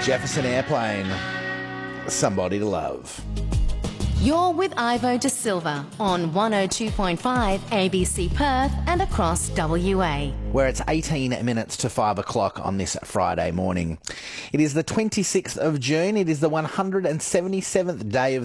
Jefferson Airplane, Somebody to Love. You're with Ivo De Silva on 102.5 ABC Perth and across WA. Where it's 18 minutes to 5 o'clock on this Friday morning. It is the 26th of June. It is the 177th day of